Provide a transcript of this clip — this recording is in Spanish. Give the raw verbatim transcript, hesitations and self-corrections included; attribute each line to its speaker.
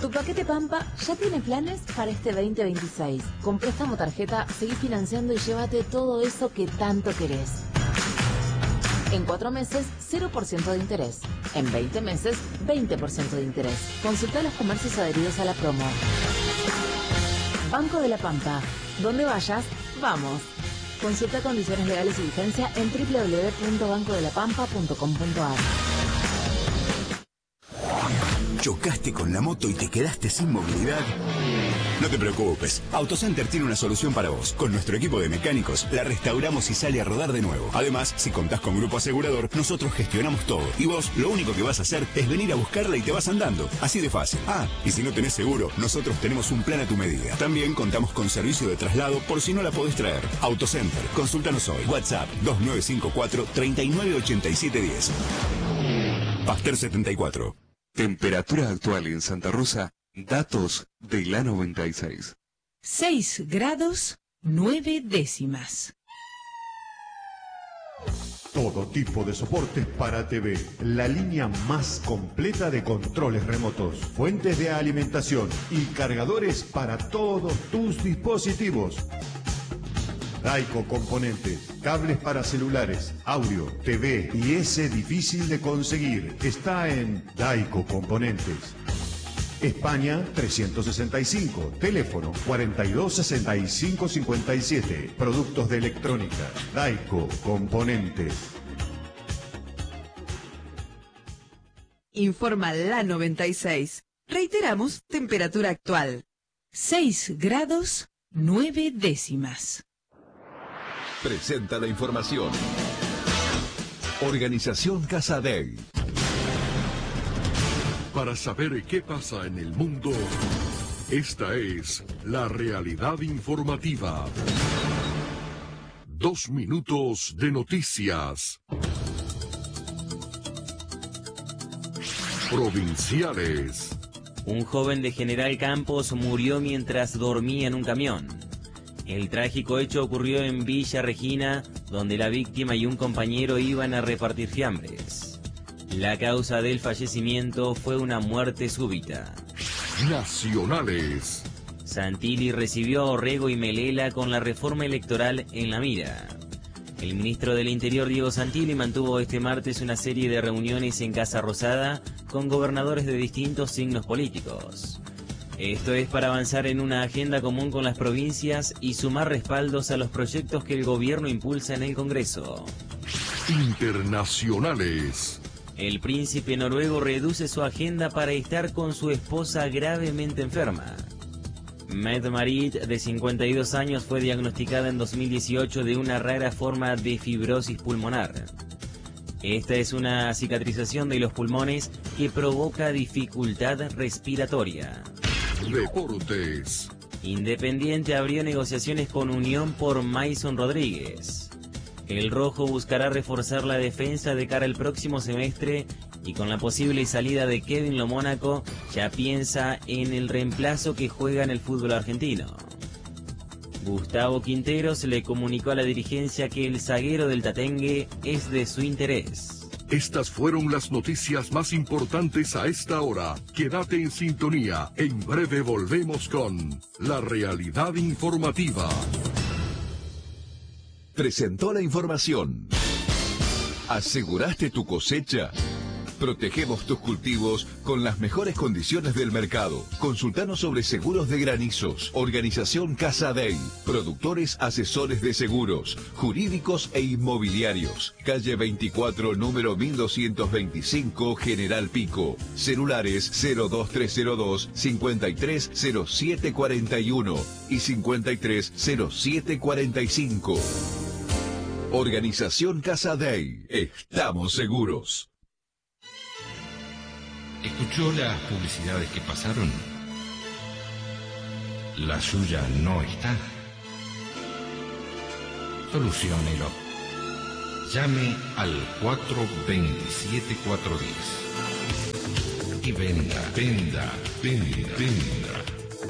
Speaker 1: Tu paquete Pampa ya tiene planes para este veinte veintiséis. Con préstamo tarjeta, seguí financiando y llévate todo eso que tanto querés. En cuatro meses, cero por ciento de interés. En veinte meses, veinte por ciento de interés. Consulta los comercios adheridos a la promo. Banco de la Pampa. Donde vayas, vamos. Consulta condiciones legales y vigencia en doble u doble u doble u punto banco de la pampa punto com punto a r.
Speaker 2: ¿Chocaste con la moto y te quedaste sin movilidad? No te preocupes, AutoCenter tiene una solución para vos. Con nuestro equipo de mecánicos, la restauramos y sale a rodar de nuevo. Además, si contás con grupo asegurador, nosotros gestionamos todo. Y vos, lo único que vas a hacer es venir a buscarla y te vas andando. Así de fácil. Ah, y si no tenés seguro, nosotros tenemos un plan a tu medida. También contamos con servicio de traslado por si no la podés traer. AutoCenter, consúltanos hoy. WhatsApp dos nueve cinco cuatro, tres nueve ocho siete uno cero. Pasteur setenta y cuatro.
Speaker 3: Temperatura actual en Santa Rosa. Datos de la noventa y seis.
Speaker 4: seis grados, nueve décimas.
Speaker 5: Todo tipo de soportes para T V. La línea más completa de controles remotos, fuentes de alimentación y cargadores para todos tus dispositivos. Daico Componentes, cables para celulares, audio, T V y ese difícil de conseguir. Está en Daico Componentes. España trescientos sesenta y cinco, teléfono cuarenta y dos sesenta y cinco cincuenta y siete. Productos de electrónica, Daico Componentes.
Speaker 4: Informa la noventa y seis. Reiteramos, temperatura actual. seis grados, nueve décimas.
Speaker 6: Presenta la información. Organización Casadei.
Speaker 7: Para saber qué pasa en el mundo, esta es la realidad informativa. Dos minutos de noticias. Provinciales.
Speaker 8: Un joven de General Campos murió mientras dormía en un camión. El trágico hecho ocurrió en Villa Regina, donde la víctima y un compañero iban a repartir fiambres. La causa del fallecimiento fue una muerte súbita.
Speaker 7: Nacionales.
Speaker 8: Santilli recibió a Orrego y Melela con la reforma electoral en la mira. El ministro del Interior, Diego Santilli, mantuvo este martes una serie de reuniones en Casa Rosada con gobernadores de distintos signos políticos. Esto es para avanzar en una agenda común con las provincias y sumar respaldos a los proyectos que el gobierno impulsa en el Congreso.
Speaker 7: Internacionales.
Speaker 8: El príncipe noruego reduce su agenda para estar con su esposa gravemente enferma. Mette-Marit, de cincuenta y dos años, fue diagnosticada en dos mil dieciocho de una rara forma de fibrosis pulmonar. Esta es una cicatrización de los pulmones que provoca dificultad respiratoria.
Speaker 7: Deportes.
Speaker 8: Independiente abrió negociaciones con Unión por Mason Rodríguez. El rojo buscará reforzar la defensa de cara al próximo semestre y con la posible salida de Kevin Lo Mónaco ya piensa en el reemplazo que juega en el fútbol argentino. Gustavo Quinteros le comunicó a la dirigencia que el zaguero del Tatengue es de su interés.
Speaker 7: Estas fueron las noticias más importantes a esta hora. Quédate en sintonía. En breve volvemos con La Realidad Informativa.
Speaker 6: Presentó la información. ¿Aseguraste tu cosecha? Protegemos tus cultivos con las mejores condiciones del mercado. Consultanos sobre seguros de granizos. Organización Casadei. Productores asesores de seguros, jurídicos e inmobiliarios. Calle veinticuatro, número mil doscientos veinticinco, General Pico. Celulares cero dos tres cero dos, cincuenta y tres cero siete cuarenta y uno y cincuenta y tres cero siete cuarenta y cinco. Organización Casadei. Estamos seguros.
Speaker 9: ¿Escuchó las publicidades que pasaron? La suya no está. Soluciónelo. Llame al cuatro veintisiete cuatrocientos diez y venda, venda, venda, venda.